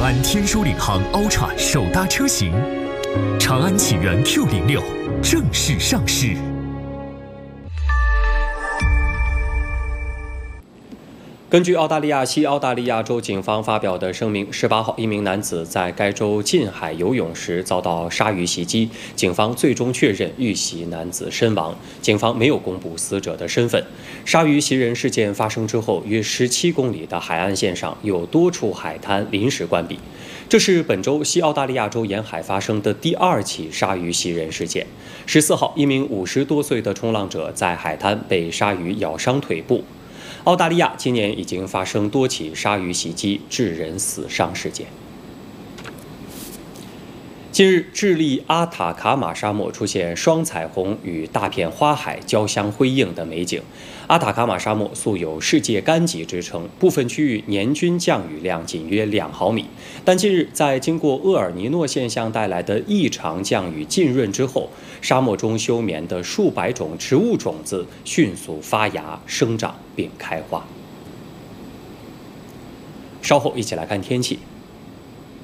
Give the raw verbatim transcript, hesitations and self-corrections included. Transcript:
长安天书领航 Ultra 首搭车型，长安启源 Q 零六正式上市。 根据澳大利亚西澳大利亚州警方发表的声明，十八号，一名男子在该州近海游泳时遭到鲨鱼袭击，警方最终确认遇袭男子身亡。警方没有公布死者的身份。鲨鱼袭人事件发生之后，约十七公里的海岸线上有多处海滩临时关闭。这是本周西澳大利亚州沿海发生的第二起鲨鱼袭人事件。十四号，一名五十多岁的冲浪者在海滩被鲨鱼咬伤腿部。澳大利亚今年已经发生多起鲨鱼袭击致人死伤事件。近日，智利阿塔卡马沙漠出现双彩虹与大片花海交相辉映的美景。阿塔卡马沙漠素有世界干极之称，部分区域年均降雨量仅约两毫米。但近日，在经过厄尔尼诺现象带来的异常降雨浸润之后，沙漠中休眠的数百种植物种子迅速发芽、生长并开花。稍后一起来看天气。